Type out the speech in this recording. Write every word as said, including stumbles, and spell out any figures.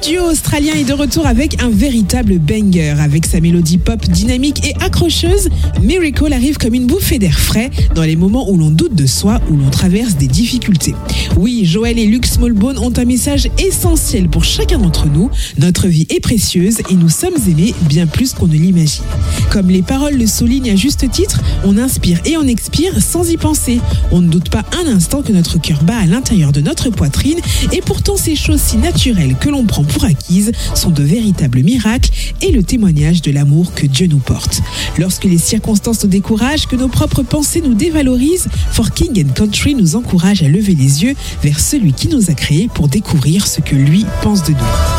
duo australien est de retour avec un véritable banger. Avec sa mélodie pop dynamique et accrocheuse, Miracle arrive comme une bouffée d'air frais dans les moments où l'on doute de soi, où l'on traverse des difficultés. Oui, Joel et Luke Smallbone ont un message essentiel pour chacun d'entre nous. Notre vie est précieuse et nous sommes aimés bien plus qu'on ne l'imagine. Comme les paroles le soulignent à juste titre, on inspire et on expire sans y penser. On ne doute pas un instant que notre cœur bat à l'intérieur de notre poitrine et pourtant ces choses si naturelles que l'on prend pour acquises sont de véritables miracles et le témoignage de l'amour que Dieu nous porte. Lorsque les circonstances nous découragent, que nos propres pensées nous dévalorisent, For King and Country nous encourage à lever les yeux vers celui qui nous a créés pour découvrir ce que lui pense de nous.